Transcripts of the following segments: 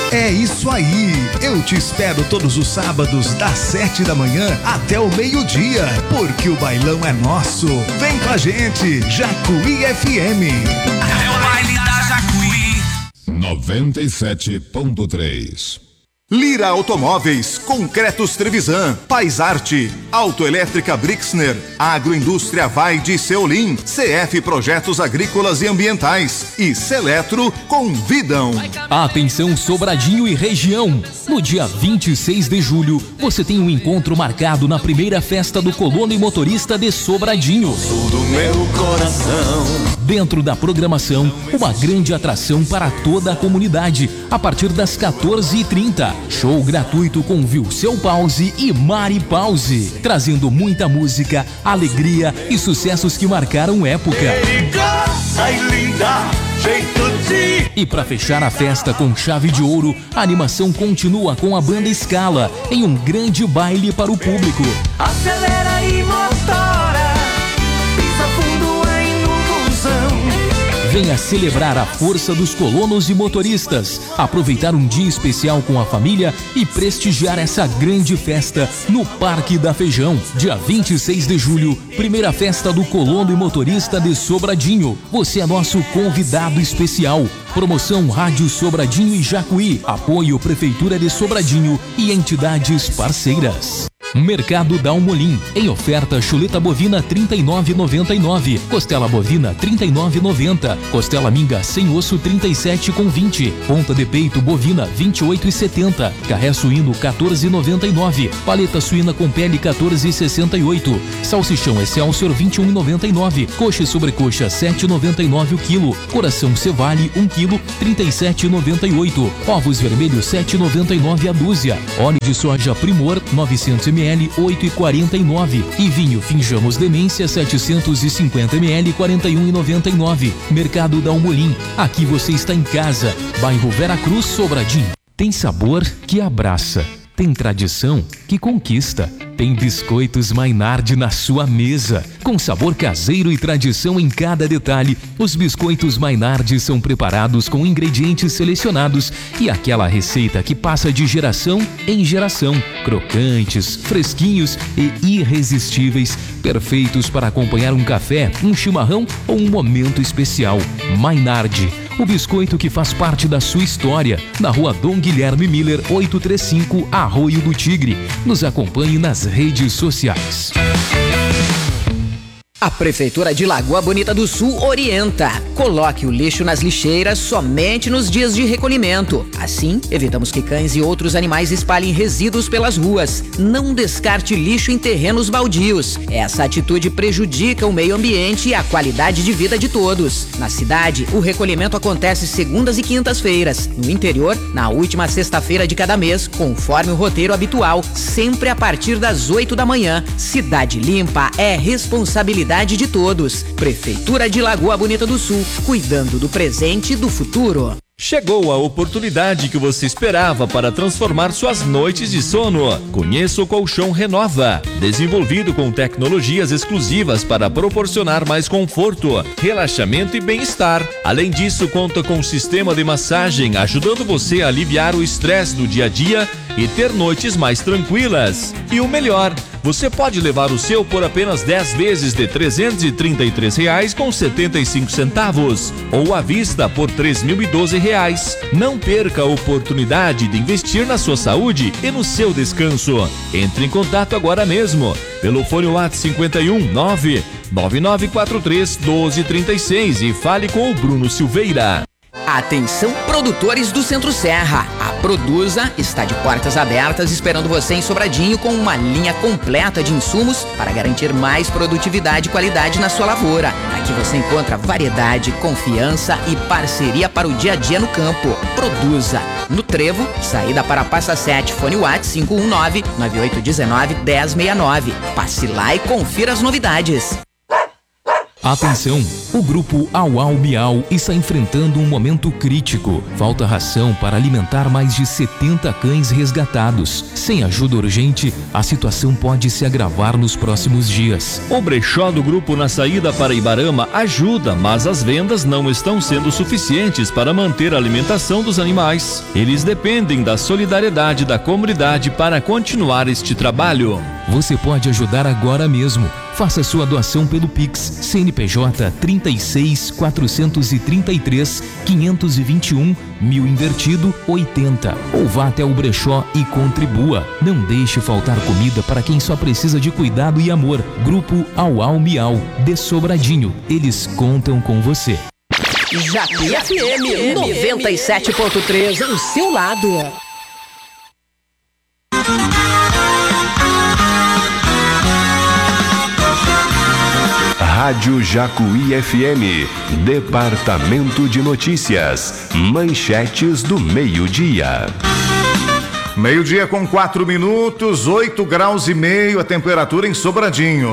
É isso aí, eu te espero todos os sábados das 7 da manhã até o meio-dia, porque o bailão é nosso. Vem com a gente, Jacuí FM. É o baile da Jacuí. 97.3. Lira Automóveis, Concretos Trevisan, Paisarte, Autoelétrica Brixner, Agroindústria Vaide Seolim, CF Projetos Agrícolas e Ambientais e Seletro convidam. Atenção Sobradinho e região, no dia 26 de julho você tem um encontro marcado na primeira festa do Colono e Motorista de Sobradinho. Do meu coração. Dentro da programação, uma grande atração para toda a comunidade, a partir das 14h30. Show gratuito com Vilceu Pause e Mari Pause, trazendo muita música, alegria e sucessos que marcaram época. E para fechar a festa com chave de ouro, a animação continua com a banda Scala em um grande baile para o público. Acelera e motora, pisa fundo em ilusão. Venha celebrar a força dos colonos e motoristas, aproveitar um dia especial com a família e prestigiar essa grande festa no Parque da Feijão. Dia 26 de julho, primeira festa do Colono e Motorista de Sobradinho. Você é nosso convidado especial. Promoção Rádio Sobradinho e Jacuí. Apoio Prefeitura de Sobradinho e entidades parceiras. Mercado Dalmolin, em oferta chuleta bovina R$ 39,99, costela bovina R$ 39,90, costela minga sem osso R$ 37,20, ponta de peito bovina R$ 28,70, carré suíno R$ 14,99, paleta suína com pele R$ 14,68, salsichão Excelsior R$ 21,99, coxa e sobrecoxa R$ 7,99 o quilo, coração Cevale 1 quilo R$ 37,98, ovos vermelhos R$ 7,99 a dúzia, óleo de soja Primor 900 ml 8,49 e vinho Finjamos Demência 750 ml 41,99. Mercado Dalmolin, aqui você está em casa. Bairro Vera Cruz, Sobradinho. Tem sabor que abraça, tem tradição que conquista. Tem biscoitos Maynard na sua mesa. Com sabor caseiro e tradição em cada detalhe, os biscoitos Maynard são preparados com ingredientes selecionados e aquela receita que passa de geração em geração. Crocantes, fresquinhos e irresistíveis, perfeitos para acompanhar um café, um chimarrão ou um momento especial. Maynard, o biscoito que faz parte da sua história. Na rua Dom Guilherme Miller, 835, Arroio do Tigre. Nos acompanhe nas redes sociais. A Prefeitura de Lagoa Bonita do Sul orienta: coloque o lixo nas lixeiras somente nos dias de recolhimento. Assim, evitamos que cães e outros animais espalhem resíduos pelas ruas. Não descarte lixo em terrenos baldios. Essa atitude prejudica o meio ambiente e a qualidade de vida de todos. Na cidade, o recolhimento acontece segundas e quintas-feiras. No interior, na última sexta-feira de cada mês, conforme o roteiro habitual, sempre a partir das 8 da manhã. Cidade limpa é responsabilidade de todos. Prefeitura de Lagoa Bonita do Sul, cuidando do presente e do futuro. Chegou a oportunidade que você esperava para transformar suas noites de sono. Conheça o Colchão Renova, desenvolvido com tecnologias exclusivas para proporcionar mais conforto, relaxamento e bem-estar. Além disso, conta com um sistema de massagem, ajudando você a aliviar o estresse do dia a dia e ter noites mais tranquilas. E o melhor, você pode levar o seu por apenas 10 vezes de R$ 333,75 ou à vista por R$ 3.012. Não perca a oportunidade de investir na sua saúde e no seu descanso. Entre em contato agora mesmo pelo fone WhatsApp 51 99943 1236 e fale com o Bruno Silveira. Atenção, produtores do Centro Serra. A Produza está de portas abertas esperando você em Sobradinho com uma linha completa de insumos para garantir mais produtividade e qualidade na sua lavoura. Aqui você encontra variedade, confiança e parceria para o dia a dia no campo. Produza. No Trevo, saída para Passa 7, fone WhatsApp 519-9819-1069. Passe lá e confira as novidades. Atenção! O grupo Au Au Miau está enfrentando um momento crítico. Falta ração para alimentar mais de 70 cães resgatados. Sem ajuda urgente, a situação pode se agravar nos próximos dias. O brechó do grupo na saída para Ibarama ajuda, mas as vendas não estão sendo suficientes para manter a alimentação dos animais. Eles dependem da solidariedade da comunidade para continuar este trabalho. Você pode ajudar agora mesmo. Faça sua doação pelo Pix CNPJ 36 433 521 1000 invertido 80. Ou vá até o brechó e contribua. Não deixe faltar comida para quem só precisa de cuidado e amor. Grupo Au Au Miau, de Sobradinho. Eles contam com você. Jacuí FM 97.3 ao seu lado. Rádio Jacuí FM, Departamento de Notícias, manchetes do meio-dia. Meio-dia com 4 minutos, 8 graus e meio a temperatura em Sobradinho.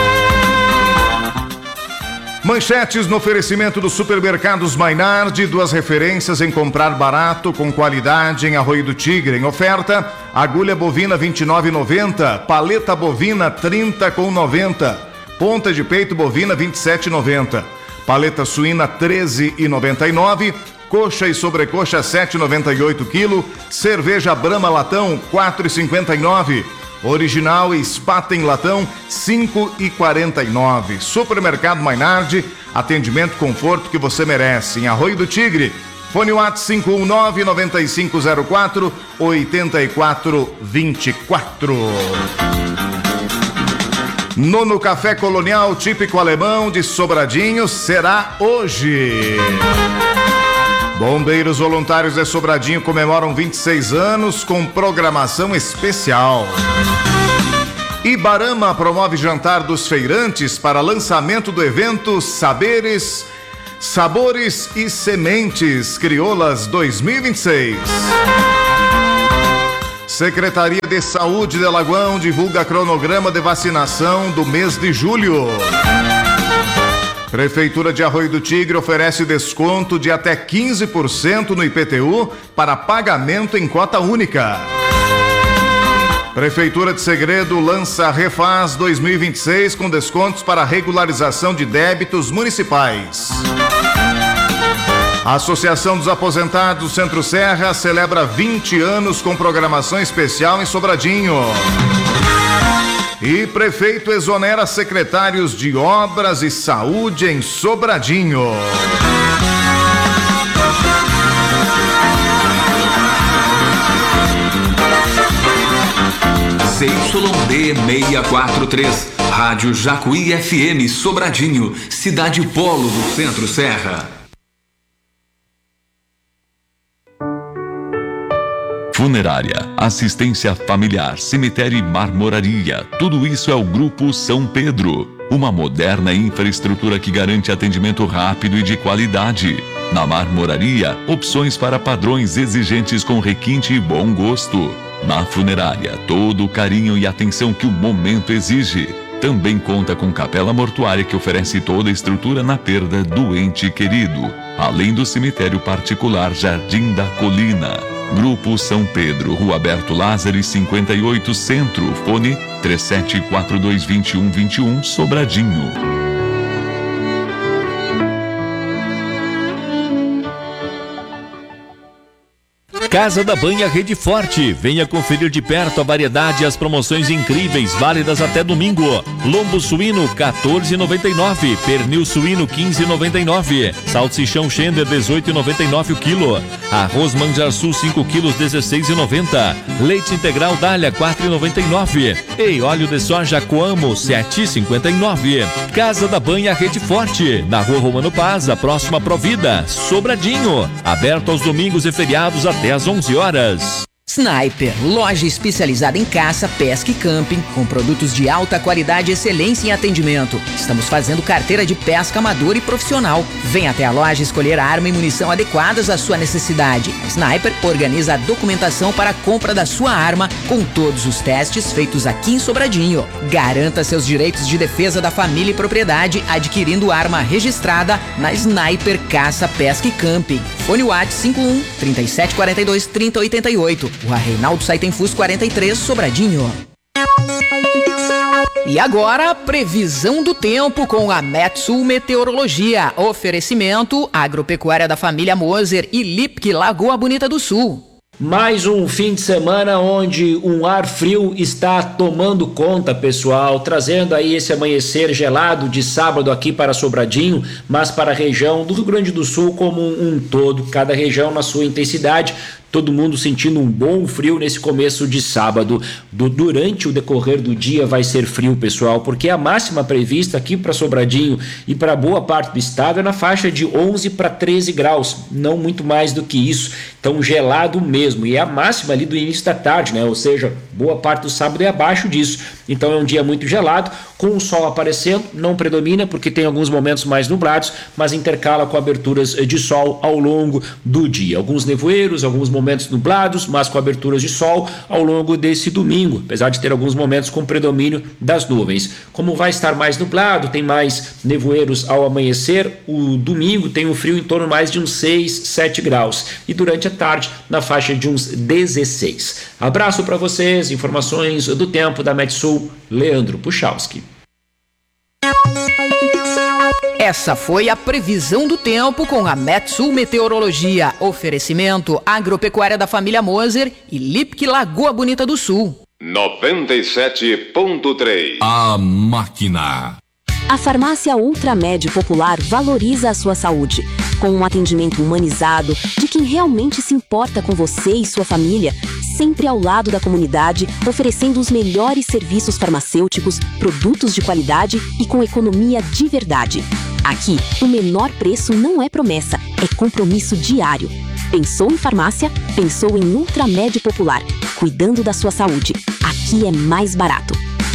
Manchetes no oferecimento dos supermercados Mainardi, 2 referências em comprar barato com qualidade em Arroio do Tigre. Em oferta, agulha bovina R$ 29,90, paleta bovina R$ 30,90. Ponta de peito bovina R$ 27,90. Paleta suína R$ 13,99. Coxa e sobrecoxa R$ 7,98 quilo. Cerveja Brahma latão R$ 4,59. Original e Spaten latão R$ 5,49. Supermercado Mainardi, atendimento conforto que você merece. Em Arroio do Tigre. Fone WhatsApp 519-9504-8424. Nono Café Colonial típico alemão de Sobradinho será hoje. Bombeiros voluntários de Sobradinho comemoram 26 anos com programação especial. Ibarama promove jantar dos feirantes para lançamento do evento Saberes, Sabores e Sementes Crioulas 2026. Secretaria de Saúde de Alagoão divulga cronograma de vacinação do mês de julho. Prefeitura de Arroio do Tigre oferece desconto de até 15% no IPTU para pagamento em cota única. Prefeitura de Segredo lança Refaz 2026 com descontos para regularização de débitos municipais. A Associação dos Aposentados do Centro Serra celebra 20 anos com programação especial em Sobradinho. E prefeito exonera secretários de Obras e Saúde em Sobradinho. CYD 643, Rádio Jacuí FM Sobradinho, cidade polo do Centro Serra. Funerária, assistência familiar, cemitério e marmoraria. Tudo isso é o Grupo São Pedro. Uma moderna infraestrutura que garante atendimento rápido e de qualidade. Na marmoraria, opções para padrões exigentes com requinte e bom gosto. Na funerária, todo o carinho e atenção que o momento exige. Também conta com capela mortuária que oferece toda a estrutura na perda do ente querido. Além do cemitério particular Jardim da Colina. Grupo São Pedro, Rua Alberto Lázaro 58 Centro, fone 37422121, Sobradinho. Casa da Banha Rede Forte. Venha conferir de perto a variedade e as promoções incríveis, válidas até domingo. Lombo suíno, R$14,99. Pernil suíno, R$15,99. Salsichão Schender, R$18,99 o quilo. Arroz Manjarçu, 5 quilos, R$16,90. Leite integral Dália, R$4,99. E óleo de soja Coamo, R$7,59. Casa da Banha Rede Forte, na Rua Romano Paz, próxima Provida, Sobradinho. Aberto aos domingos e feriados até às 11 horas. Sniper, loja especializada em caça, pesca e camping, com produtos de alta qualidade e excelência em atendimento. Estamos fazendo carteira de pesca amador e profissional. Venha até a loja escolher a arma e munição adequadas à sua necessidade. A Sniper organiza a documentação para a compra da sua arma, com todos os testes feitos aqui em Sobradinho. Garanta seus direitos de defesa da família e propriedade adquirindo arma registrada na Sniper Caça, Pesca e Camping. Fone WhatsApp 51 3742 3088. Rua Reinaldo Saitenfus 43, Sobradinho. E agora, previsão do tempo com a Metsul Meteorologia. Oferecimento Agropecuária da Família Moser e Lipk Lagoa Bonita do Sul. Mais um fim de semana onde um ar frio está tomando conta, pessoal, trazendo aí esse amanhecer gelado de sábado aqui para Sobradinho, mas para a região do Rio Grande do Sul como um todo, cada região na sua intensidade. Todo mundo sentindo um bom frio nesse começo de sábado. Durante o decorrer do dia vai ser frio, pessoal, porque a máxima prevista aqui para Sobradinho e para boa parte do estado é na faixa de 11 para 13 graus, não muito mais do que isso. Então gelado mesmo, e é a máxima ali do início da tarde, né? Ou seja, boa parte do sábado é abaixo disso. Então é um dia muito gelado, com o sol aparecendo, não predomina porque tem alguns momentos mais nublados, mas intercala com aberturas de sol ao longo do dia. Alguns nevoeiros, alguns momentos nublados, mas com aberturas de sol ao longo desse domingo, apesar de ter alguns momentos com predomínio das nuvens. Como vai estar mais nublado, tem mais nevoeiros ao amanhecer, o domingo tem um frio em torno mais de uns 6, 7 graus e durante a tarde na faixa de uns 16. Abraço para vocês, informações do tempo da Metsul, Leandro Puchalski. Essa foi a previsão do tempo com a Metsul Meteorologia. Oferecimento Agropecuária da Família Moser e Lipk Lagoa Bonita do Sul. 97.3. A Máquina. A Farmácia Ultramed Popular valoriza a sua saúde, com um atendimento humanizado de quem realmente se importa com você e sua família, sempre ao lado da comunidade, oferecendo os melhores serviços farmacêuticos, produtos de qualidade e com economia de verdade. Aqui, o menor preço não é promessa, é compromisso diário. Pensou em farmácia? Pensou em Ultramed Popular, cuidando da sua saúde. Aqui é mais barato.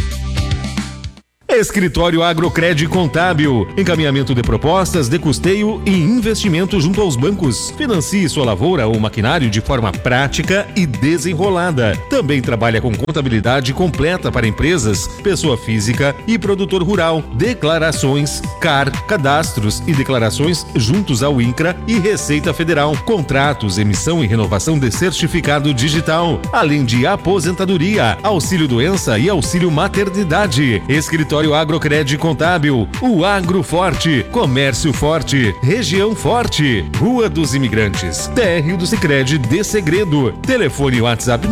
Escritório Agrocred Contábil, encaminhamento de propostas de custeio e investimento junto aos bancos. Financie sua lavoura ou maquinário de forma prática e desenrolada. Também trabalha com contabilidade completa para empresas, pessoa física e produtor rural. Declarações, CAR, cadastros e declarações juntos ao INCRA e Receita Federal. Contratos, emissão e renovação de certificado digital. Além de aposentadoria, auxílio doença e auxílio maternidade. Escritório Agrocred Contábil, o Agro Forte, Comércio Forte, Região Forte, Rua dos Imigrantes, térreo do Sicredi de Segredo. Telefone WhatsApp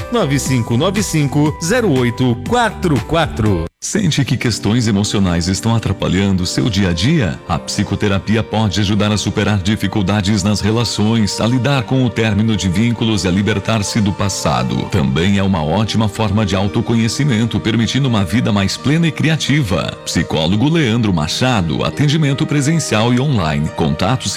995950844. Sente que questões emocionais estão atrapalhando seu dia a dia? A psicoterapia pode ajudar a superar dificuldades nas relações, a lidar com o término de vínculos e a libertar-se do passado. Também é uma ótima forma de autoconhecimento, permitindo uma vida mais plena e criativa. Psicólogo Leandro Machado, atendimento presencial e online. Contato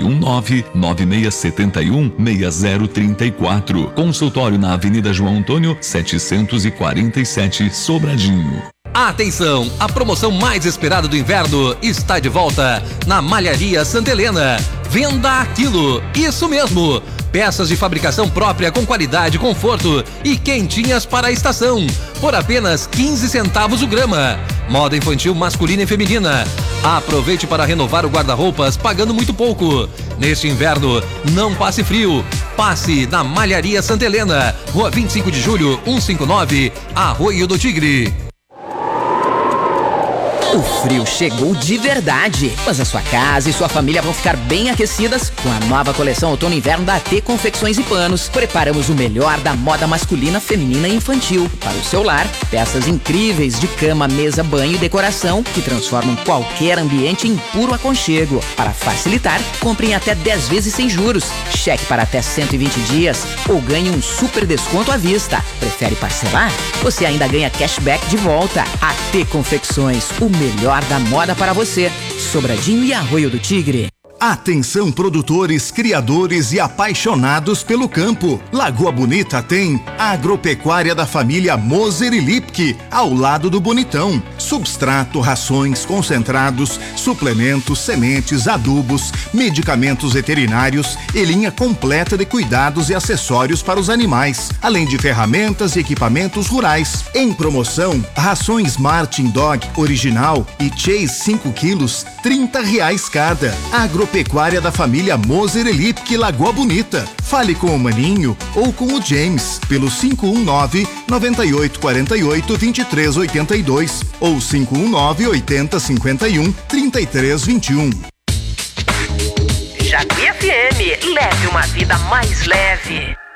519-9671-6034. Consultório na Avenida João Antônio, 747, Sobradinho. Atenção, a promoção mais esperada do inverno está de volta na Malharia Santa Helena. Venda aquilo, isso mesmo. Peças de fabricação própria com qualidade, conforto e quentinhas para a estação, por apenas 15 centavos o grama. Moda infantil masculina e feminina. Aproveite para renovar o guarda-roupas pagando muito pouco. Neste inverno, não passe frio. Passe na Malharia Santa Helena, Rua 25 de Julho, 159, Arroio do Tigre. O frio chegou de verdade, mas a sua casa e sua família vão ficar bem aquecidas com a nova coleção Outono e Inverno da AT Confecções e Panos. Preparamos o melhor da moda masculina, feminina e infantil. Para o seu lar, peças incríveis de cama, mesa, banho e decoração que transformam qualquer ambiente em puro aconchego. Para facilitar, compre em até 10 vezes sem juros, cheque para até 120 dias ou ganhe um super desconto à vista. Prefere parcelar? Você ainda ganha cashback de volta. AT Confecções, o melhor da moda para você. Sobradinho e Arroio do Tigre. Atenção produtores, criadores e apaixonados pelo campo. Lagoa Bonita tem a agropecuária da família Moser e Lipke, ao lado do Bonitão. Substrato, rações, concentrados, suplementos, sementes, adubos, medicamentos veterinários e linha completa de cuidados e acessórios para os animais, além de ferramentas e equipamentos rurais. Em promoção, rações Martin Dog original e Chase 5 quilos, R$30 cada. Agropecuária da família Moser e Lipke, Lagoa Bonita. Fale com o Maninho ou com o James pelo 519-9848-2382 ou 519-8051-3321. Jacuí FM, leve uma vida mais leve.